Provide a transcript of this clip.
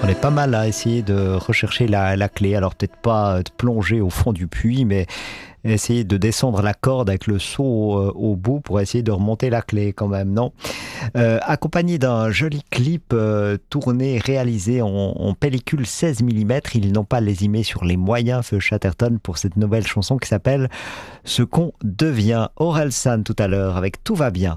On est pas mal à essayer de rechercher la clé. Alors peut-être pas de plonger au fond du puits, mais essayer de descendre la corde avec le seau au bout pour essayer de remonter la clé quand même, non? Accompagné d'un joli clip tourné, réalisé en pellicule 16 mm, ils n'ont pas lésimé sur les moyens, Feu Chatterton, pour cette nouvelle chanson qui s'appelle « Ce qu'on devient ». Orelsan tout à l'heure avec « Tout va bien ».